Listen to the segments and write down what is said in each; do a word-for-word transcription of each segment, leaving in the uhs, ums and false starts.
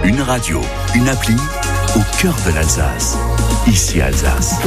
Une radio, une appli au cœur de l'Alsace. Ici Alsace.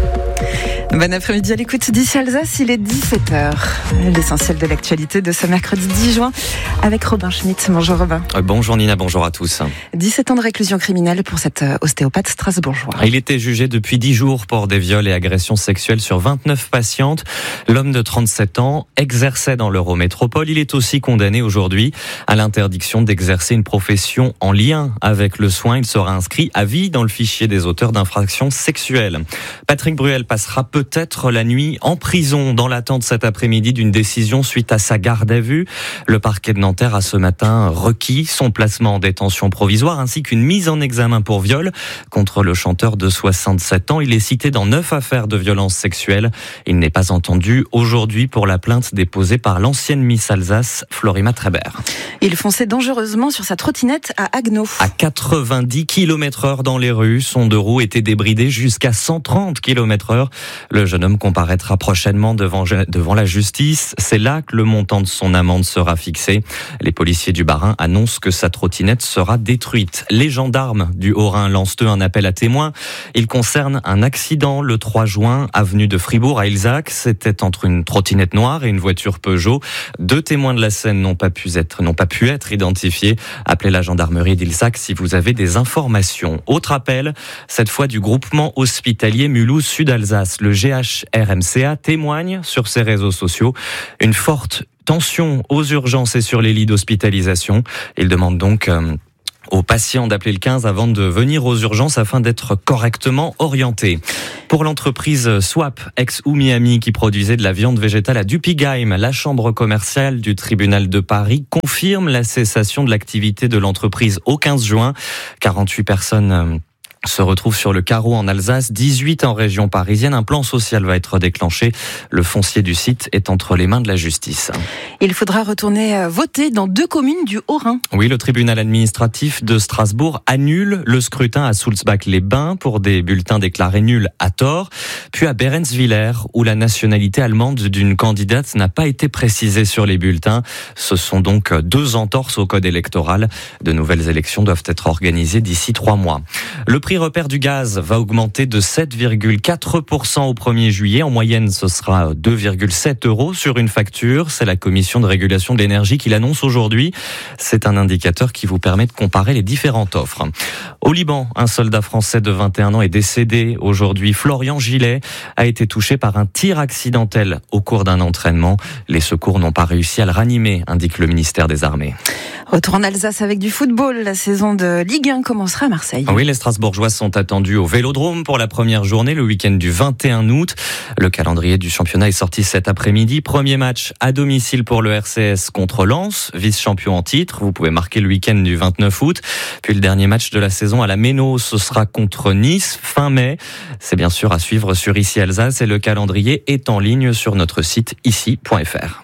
Bon après-midi à l'écoute d'Ici Alsace, il est dix-sept heures. L'essentiel de l'actualité de ce mercredi dix juin avec Robin Schmitt. Bonjour Robin. Bonjour Nina, bonjour à tous. dix-sept ans de réclusion criminelle pour cet ostéopathe strasbourgeois. Il était jugé depuis dix jours pour des viols et agressions sexuelles sur vingt-neuf patientes. L'homme de trente-sept ans exerçait dans l'Eurométropole. Il est aussi condamné aujourd'hui à l'interdiction d'exercer une profession en lien avec le soin. Il sera inscrit à vie dans le fichier des auteurs d'infractions sexuelles. Patrick Bruel passera peut-être la nuit en prison dans l'attente cet après-midi d'une décision suite à sa garde à vue. Le parquet de Nanterre a ce matin requis son placement en détention provisoire ainsi qu'une mise en examen pour viol contre le chanteur de soixante-sept ans. Il est cité dans neuf affaires de violences sexuelles. Il n'est pas entendu aujourd'hui pour la plainte déposée par l'ancienne Miss Alsace, Florima Trébert. Il fonçait dangereusement sur sa trottinette à Haguenau. À quatre-vingt-dix kilomètres heure dans les rues, son deux roues était débridé jusqu'à cent trente kilomètres heure. Le jeune homme comparaîtra prochainement devant, devant la justice. C'est là que le montant de son amende sera fixé. Les policiers du Bas-Rhin annoncent que sa trottinette sera détruite. Les gendarmes du Haut-Rhin lancent eux un appel à témoins. Il concerne un accident le trois juin, avenue de Fribourg à Ilzac. C'était entre une trottinette noire et une voiture Peugeot. Deux témoins de la scène n'ont pas pu être, n'ont pas pu être identifiés. Appelez la gendarmerie d'Ilzac si vous avez des informations. Autre appel, cette fois du groupement hospitalier Mulhouse-Sud-Alsace. Le G H R M C A témoigne sur ses réseaux sociaux une forte tension aux urgences et sur les lits d'hospitalisation. Il demande donc euh, aux patients d'appeler le quinze avant de venir aux urgences afin d'être correctement orientés. Pour l'entreprise Swap, ex-Oumiami, qui produisait de la viande végétale à Dupigheim, la chambre commerciale du tribunal de Paris confirme la cessation de l'activité de l'entreprise au quinze juin. quarante-huit personnes euh, se retrouve sur le carreau en Alsace, dix-huit en région parisienne. Un plan social va être déclenché. Le foncier du site est entre les mains de la justice. Il faudra retourner voter dans deux communes du Haut-Rhin. Oui, le tribunal administratif de Strasbourg annule le scrutin à Sulzbach-les-Bains pour des bulletins déclarés nuls à tort, puis à Berenswiller, où la nationalité allemande d'une candidate n'a pas été précisée sur les bulletins. Ce sont donc deux entorses au code électoral. De nouvelles élections doivent être organisées d'ici trois mois. Le prix repère du gaz va augmenter de sept virgule quatre pour cent au premier juillet. En moyenne, ce sera deux virgule sept euros sur une facture. C'est la commission de régulation de l'énergie qui l'annonce aujourd'hui. C'est un indicateur qui vous permet de comparer les différentes offres. Au Liban, un soldat français de vingt et un ans est décédé aujourd'hui. Florian Gillet a été touché par un tir accidentel au cours d'un entraînement. Les secours n'ont pas réussi à le ranimer, indique le ministère des Armées. Retour en Alsace avec du football. La saison de Ligue un commencera à Marseille. Oui, les Strasbourgeois sont attendus au Vélodrome pour la première journée, le week-end du vingt et un août. Le calendrier du championnat est sorti cet après-midi. Premier match à domicile pour le R C S contre Lens, vice-champion en titre. Vous pouvez marquer le week-end du vingt-neuf août. Puis le dernier match de la saison à la Méno, ce sera contre Nice, fin mai. C'est bien sûr à suivre sur Ici Alsace et le calendrier est en ligne sur notre site ici point f r.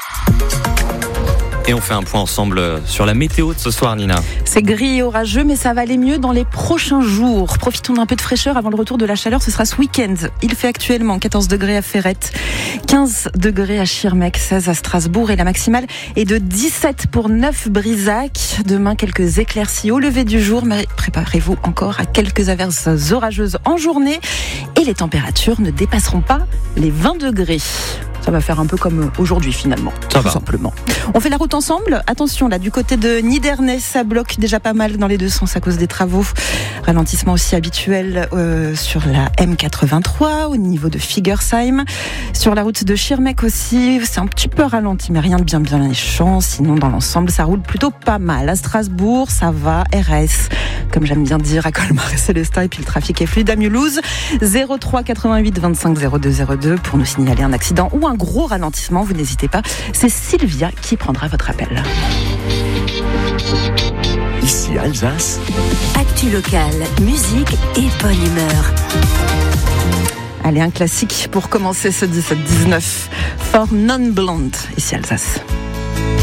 Et on fait un point ensemble sur la météo de ce soir, Nina. C'est gris et orageux, mais ça va aller mieux dans les prochains jours. Profitons d'un peu de fraîcheur avant le retour de la chaleur. Ce sera ce week-end. Il fait actuellement quatorze degrés à Ferrette, quinze degrés à Schirmeck, seize à Strasbourg et la maximale est de dix-sept pour Neuf-Brisac. Demain, quelques éclaircies au lever du jour, mais préparez-vous encore à quelques averses orageuses en journée et les températures ne dépasseront pas les vingt degrés. Ça va faire un peu comme aujourd'hui finalement, ça tout va. simplement. On fait la route ensemble. Attention là, du côté de Nidernais, ça bloque déjà pas mal dans les deux sens à cause des travaux. Ralentissement aussi habituel euh, sur la M quatre-vingt-trois au niveau de Figersheim. Sur la route de Schirmeck aussi, c'est un petit peu ralenti, mais rien de bien bien méchant. Sinon, dans l'ensemble, ça roule plutôt pas mal. À Strasbourg, ça va. R S, comme j'aime bien dire, à Colmar et Célestin. Et puis le trafic est fluide à Mulhouse. zéro trois quatre-vingt-huit vingt-cinq zéro deux zéro deux pour nous signaler un accident ou un gros ralentissement. Vous n'hésitez pas. C'est Sylvia qui prendra votre appel. Ici Alsace. Actu locale, musique et bonne humeur. Allez, un classique pour commencer ce dix-sept dix-neuf. For Non Blonde, ici Alsace.